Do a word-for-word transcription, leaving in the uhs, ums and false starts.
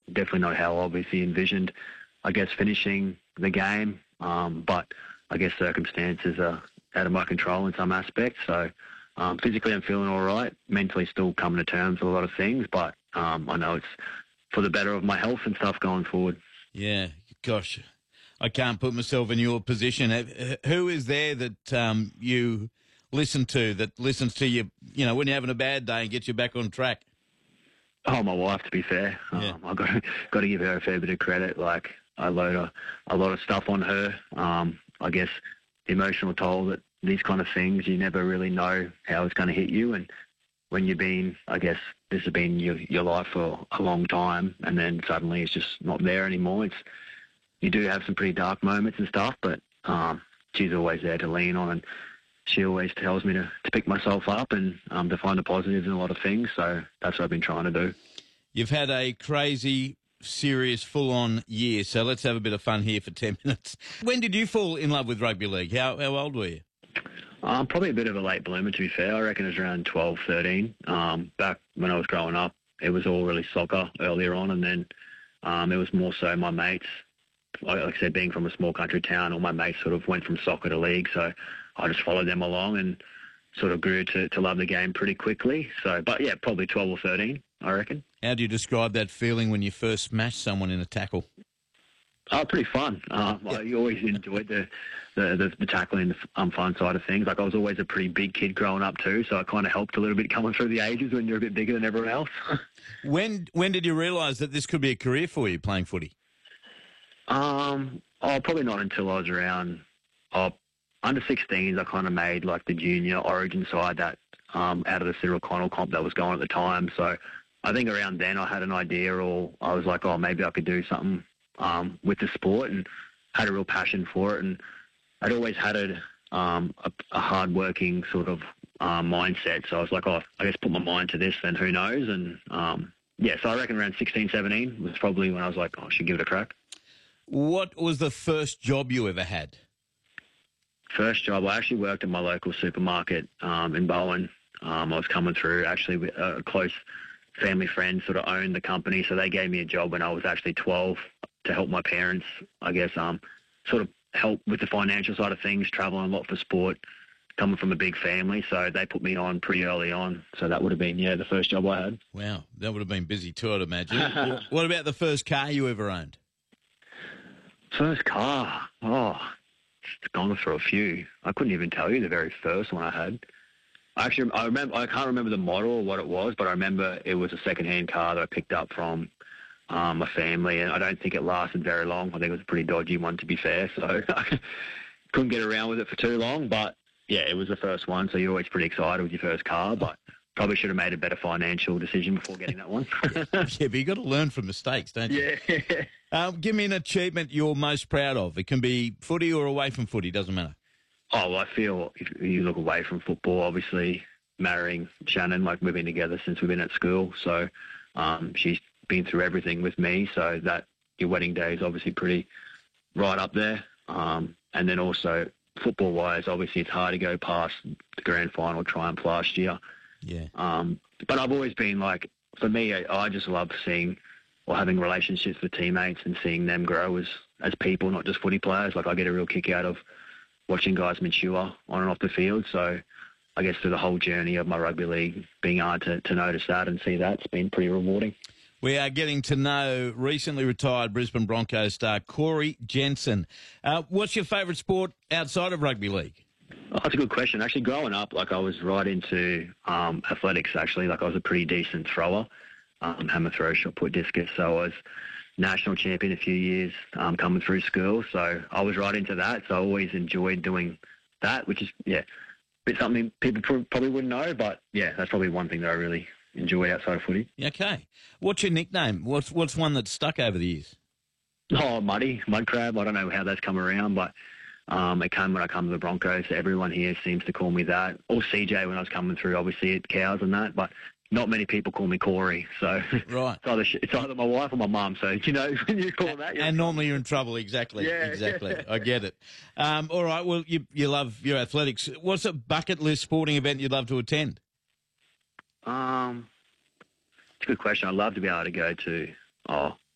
definitely not how I obviously envisioned, I guess, finishing the game. Um, but I guess circumstances are out of my control in some aspects. So um, physically I'm feeling all right. Mentally still coming to terms with a lot of things, but um, I know it's for the better of my health and stuff going forward. Yeah, gosh, I can't put myself in your position. Who is there that um, you listen to, that listens to you, you know, when you're having a bad day and gets you back on track? Oh, my wife, to be fair. Yeah. Um, I've got to, got to give her a fair bit of credit. Like, I load a, a lot of stuff on her. Um, I guess the emotional toll that these kind of things, you never really know how it's going to hit you. And when you've been, I guess, this has been your, your life for a long time, and then suddenly it's just not there anymore. It's You do have some pretty dark moments and stuff, but um, she's always there to lean on, and she always tells me to, to pick myself up and um, to find the positives in a lot of things. So that's what I've been trying to do. You've had a crazy, serious, full-on year, so let's have a bit of fun here for ten minutes. When did you fall in love with rugby league? How, how old were you? Um, probably a bit of a late bloomer, to be fair. I reckon it was around twelve, thirteen. Um, back when I was growing up, it was all really soccer earlier on, and then um, it was more so my mates. Like I said, being from a small country town, all my mates sort of went from soccer to league, so I just followed them along and sort of grew to, to love the game pretty quickly. So, but yeah, probably twelve or thirteen, I reckon. How do you describe that feeling when you first smashed someone in a tackle? Oh, pretty fun. Uh, yeah. I always enjoyed the the, the, the tackling, the um, fun side of things. Like, I was always a pretty big kid growing up too, so it kind of helped a little bit coming through the ages when you're a bit bigger than everyone else. when when did you realise that this could be a career for you, playing footy? Um, oh, probably not until I was around oh, under sixteens. I kind of made like the junior origin side that um, out of the Cyril Connell comp that was going at the time. So I think around then I had an idea, or I was like, oh, maybe I could do something um, with the sport, and had a real passion for it. And I'd always had a, um, a, a hard-working sort of uh, mindset. So I was like, oh, I guess put my mind to this, then who knows? And um, yeah, so I reckon around sixteen, seventeen was probably when I was like, oh, I should give it a crack. What was the first job you ever had? First job, I actually worked in my local supermarket um, in Bowen. Um, I was coming through, actually, with a close family friend sort of owned the company, so they gave me a job when I was actually twelve to help my parents, I guess, um, sort of help with the financial side of things, traveling a lot for sport, coming from a big family. So they put me on pretty early on. So that would have been, yeah, the first job I had. Wow, that would have been busy too, I'd imagine. What about the first car you ever owned? First car, oh, it's gone through a few. I couldn't even tell you the very first one I had. Actually, I remember. I can't remember the model or what it was, but I remember it was a second-hand car that I picked up from um, a family, and I don't think it lasted very long. I think it was a pretty dodgy one, to be fair, so I couldn't get around with it for too long. But yeah, it was the first one, so you're always pretty excited with your first car, but probably should have made a better financial decision before getting that one. Yeah, but you've got to learn from mistakes, don't you? Yeah. Um, give me an achievement you're most proud of. It can be footy or away from footy, doesn't matter. Oh, well, I feel if you look away from football, obviously marrying Shannon, like we've been together since we've been at school. So um, she's been through everything with me. So that your wedding day is obviously pretty right up there. Um, and then also football-wise, obviously it's hard to go past the grand final triumph last year. Yeah. Um, but I've always been like, for me, I, I just love seeing or having relationships with teammates and seeing them grow as, as people, not just footy players. Like, I get a real kick out of watching guys mature on and off the field. So I guess through the whole journey of my rugby league, being able to, to notice that and see that, it's been pretty rewarding. We are getting to know recently retired Brisbane Broncos star Corey Jensen. Uh, what's your favourite sport outside of rugby league? Oh, that's a good question. Actually, growing up, like I was right into um, athletics, actually. Like I was a pretty decent thrower, um, hammer throw, shot put, discus. So I was national champion a few years um, coming through school. So I was right into that. So I always enjoyed doing that, which is, yeah, a bit something people probably wouldn't know. But, yeah, that's probably one thing that I really enjoy outside of footy. Okay. What's your nickname? What's what's one that's stuck over the years? Oh, Muddy, Mud Crab. I don't know how that's come around, but um, it came when I come to the Broncos. So everyone here seems to call me that. Or C J when I was coming through, obviously, at Cows and that. But not many people call me Corey. So right. it's, either, it's either my wife or my mum. So, you know, when you call that. And normally you're in trouble. Exactly. Yeah, exactly. yeah. I get it. Um, all right. Well, you, you love your athletics. What's a bucket list sporting event you'd love to attend? Um, it's a good question. I'd love to be able to go to, oh,